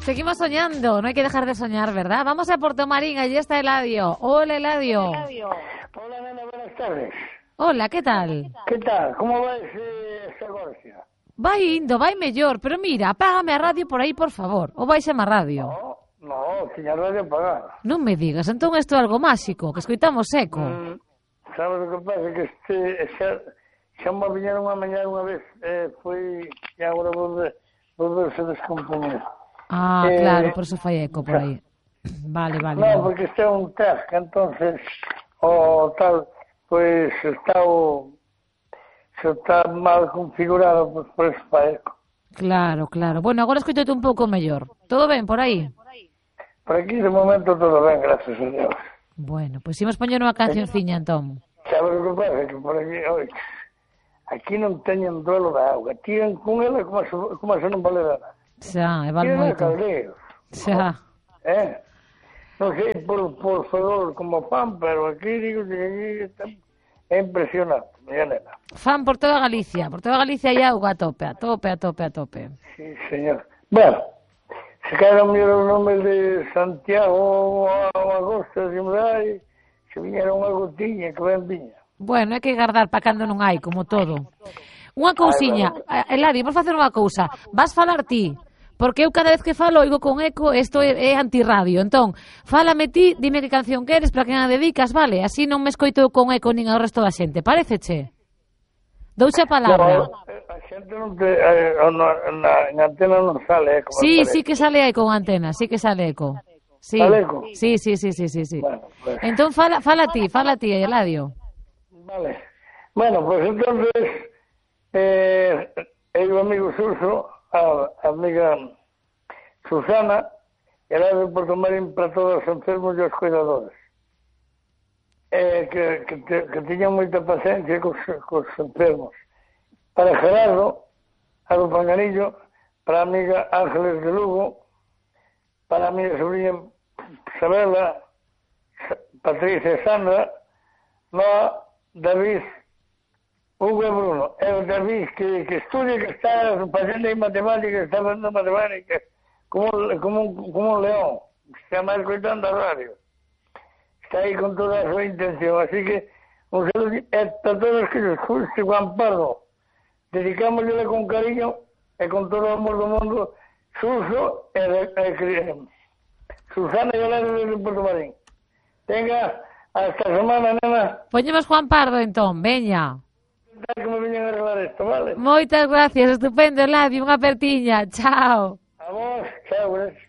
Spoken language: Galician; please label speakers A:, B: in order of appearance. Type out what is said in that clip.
A: Seguimos soñando, no hay que dejar de soñar, ¿verdad? Vamos a Portomarín, allí está Eladio. Hola, Eladio.
B: Hola, nena, buenas tardes.
A: Hola, que tal?
B: Que tal? Como vai esa Gorcia?
A: Vai indo, vai mellor, pero mira, apágame a radio por aí, por favor. Ou baixame a radio.
B: No, tiña radio apagada.
A: Non me digas, entón isto é algo máxico, que escoitamos eco.
B: Sabes o que pasa? Que xa me viñeron a mañar unha vez, foi, e agora volverse a descompoñer.
A: Ah, claro, por eso fai eco por aí. Vale.
B: No, porque este é un task, entonces, o tal, pois está mal configurado, pois por eso fai eco.
A: Claro. Bueno, agora escoitote un pouco mellor. Todo ben por aí?
B: Por aquí, de momento, todo ben, gracias a Dios.
A: Bueno, pois imos poñer unha cancionciña, entón.
B: Sabes o que pasa? Que por aquí, oi, aquí non teñen duelo da auga. Tiran con ela como se non vale nada.
A: Xa, e val moito. Xa.
B: Non sei por favor como fan, pero aquí digo que aquí é impresionante, minha nena.
A: Fan por toda Galicia hai auga a tope.
B: Sí, señor. Bueno, se caeron o nome de Santiago ou Agosto, se viñera unha gotiña que ben viña.
A: Bueno, hai que guardar para cando non hai, como todo. Unha cousiña, Eladio, vamos facer unha cousa. Vas falar ti, porque eu cada vez que falo oigo con eco, isto é antirradio. Entón, fálame ti, dime que canción queres, para quen a dedicas, vale? Así non me escoito con eco nin ao resto da xente, paréceche? Douche a palabra.
B: A xente non en antena non sale eco.
A: Sí que sale aí con antena, sí que sale eco. Sí.
B: Sale eco?
A: Sí.
B: Bueno, pues.
A: Entón, fala ti, Eladio.
B: Vale. Bueno, pues entonces, el amigo Suso, a amiga Susana, Eladio de Portomarín para todos os enfermos e os cuidadores. Que tiñan moita paciencia cos enfermos. Para Gerardo, a do Panganillo, para a amiga Ángeles de Lugo, para a miña sobrinha Isabela, Patricia e Sandra, Noa, David, Hugo e Bruno. É o David que estudia, que está facendo aí matemáticas, está facendo matemáticas como un león, que está máis coitando a radio. Está aí con toda a súa intención, así que un saludo a todos que nos escuchen, Juan Pardo. Dedicámosle con cariño e con todo o amor do mundo, Suso e Susana e Eladio de Portomarín. Tenga hasta a semana, nena.
A: Poñemos Juan Pardo, entón, veña.
B: Que me viñen a arreglar isto, vale?
A: Moitas gracias, estupendo, Eladio, unha apertiña, chao.
B: A vos, chao, gracias.